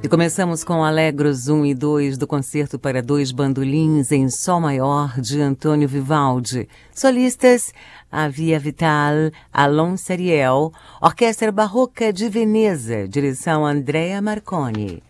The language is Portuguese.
E começamos com Allegros 1 e 2 do Concerto para Dois Bandolins em Sol Maior, de Antônio Vivaldi. Solistas, a Via Vital, Alon Sariel, Orquestra Barroca de Veneza, direção Andrea Marconi.